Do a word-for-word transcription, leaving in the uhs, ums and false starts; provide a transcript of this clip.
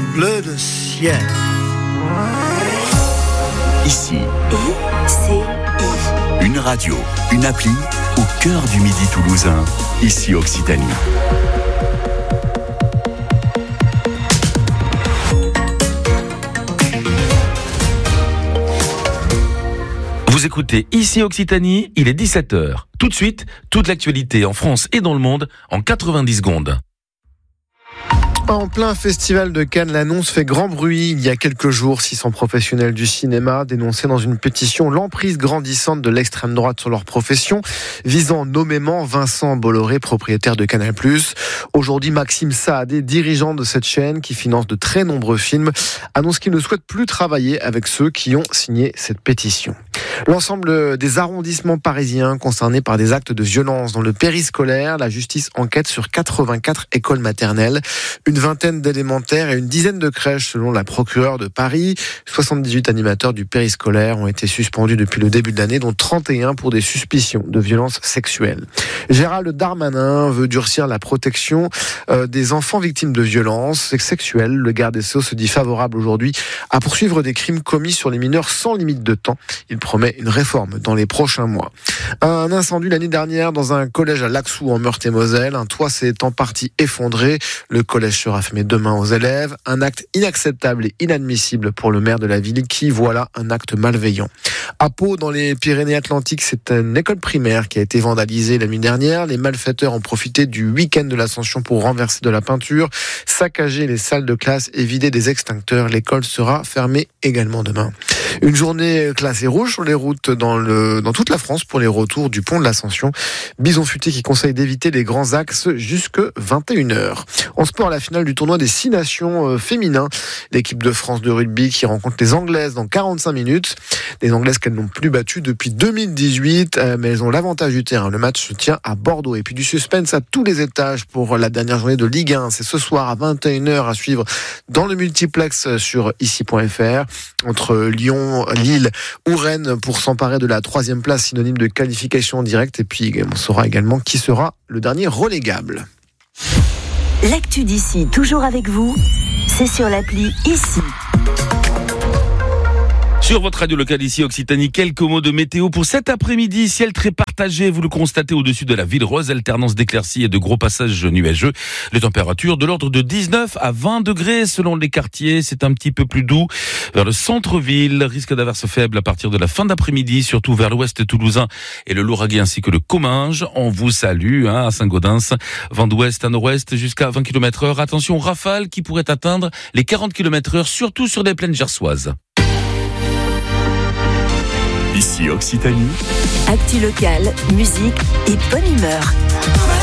bleu de ciel. Ici, I C I. une radio, une appli au cœur du Midi toulousain. Ici Occitanie. Vous écoutez Ici Occitanie, il est dix-sept heures. Tout de suite, toute l'actualité en France et dans le monde en quatre-vingt-dix secondes. En plein festival de Cannes, l'annonce fait grand bruit. Il y a quelques jours, six cents professionnels du cinéma dénonçaient dans une pétition l'emprise grandissante de l'extrême droite sur leur profession, visant nommément Vincent Bolloré, propriétaire de Canal plus. Aujourd'hui, Maxime Saadé, dirigeant de cette chaîne qui finance de très nombreux films, annonce qu'il ne souhaite plus travailler avec ceux qui ont signé cette pétition. L'ensemble des arrondissements parisiens concernés par des actes de violence dans le périscolaire, la justice enquête sur quatre-vingt-quatre écoles maternelles, une vingtaine d'élémentaires et une dizaine de crèches selon la procureure de Paris. soixante-dix-huit animateurs du périscolaire ont été suspendus depuis le début de l'année, dont trente et un pour des suspicions de violences sexuelles. Gérald Darmanin veut durcir la protection euh, des enfants victimes de violences sexuelles. Le garde des Sceaux se dit favorable aujourd'hui à poursuivre des crimes commis sur les mineurs sans limite de temps. Il promet une réforme dans les prochains mois. Un incendie l'année dernière dans un collège à Laxou en Meurthe-et-Moselle. Un toit s'est en partie effondré. Le collège sera fermé demain aux élèves. Un acte inacceptable et inadmissible pour le maire de la ville qui voit là un acte malveillant. À Pau, dans les Pyrénées-Atlantiques, c'est une école primaire qui a été vandalisée la nuit dernière. Les malfaiteurs ont profité du week-end de l'Ascension pour renverser de la peinture, saccager les salles de classe et vider des extincteurs. L'école sera fermée également demain. Une journée classée rouge sur les routes dans, le, dans toute la France pour les retours du pont de l'Ascension. Bison Futé qui conseille d'éviter les grands axes jusque vingt et une heures. En sport, la finale du tournoi des six nations féminins. L'équipe de France de rugby qui rencontre les Anglaises dans quarante-cinq minutes. Les Anglaises qu'elles n'ont plus battues depuis deux mille dix-huit, mais elles ont l'avantage du terrain. Le match se tient à Bordeaux. Et puis du suspense à tous les étages pour la dernière journée de Ligue un. C'est ce soir à vingt et une heures à suivre dans le multiplex sur ici point f r entre Lyon, Lille ou Rennes pour s'emparer de la troisième place synonyme de qualification directe. Et puis on saura également qui sera le dernier relégable. L'actu d'ici, toujours avec vous, c'est sur l'appli Ici. Sur votre radio locale ici Occitanie, quelques mots de météo pour cet après-midi. Ciel très partagé, vous le constatez au-dessus de la ville rose, alternance d'éclaircies et de gros passages nuageux. Les températures de l'ordre de dix-neuf à vingt degrés selon les quartiers. C'est un petit peu plus doux vers le centre-ville. Risque d'averses faibles à partir de la fin d'après-midi, surtout vers l'ouest toulousain et le Lauragais ainsi que le Comminges. On vous salue hein, à Saint-Gaudens. Vent d'ouest à nord-ouest jusqu'à vingt kilomètres heure. Attention, rafales qui pourraient atteindre les quarante kilomètres heure, surtout sur les plaines gersoises. Ici Occitanie. Actu locale, musique et bonne humeur.